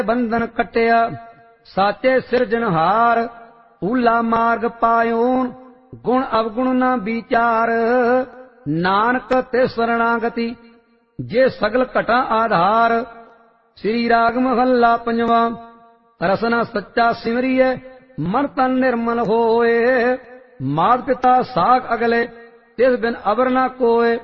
ਬੰਧਨ ਕਟਿਆ ਸਾਚੇ ਸਿਰਜਣਹਾਰ। ਊਲਾ ਮਾਰਗ ਪਾਇਓਨ ਗੁਣ ਅਵਗੁਣ ਨਾ ਵਿਚਾਰ। ਨਾਨਕ ਤੇ ਸਰਣਾਗਤੀ ਜੇ ਸਗਲ ਘਟਾ ਆਧਾਰ। ਸ੍ਰੀ ਰਾਗ ਮਹੱਲਾ ਪੰਜਵਾਂ। ਰਸਨਾ ਸੱਚਾ ਸਿਮਰੀਏ ਮਨ ਤਨ ਨਿਰਮਲ ਹੋਏ। ਮਾਤ ਪਿਤਾ ਸਾਖ ਅਗਲੇ ਤਿਸ ਬਿਨ ਅਵਰ ਨਾ ਕੋਏ।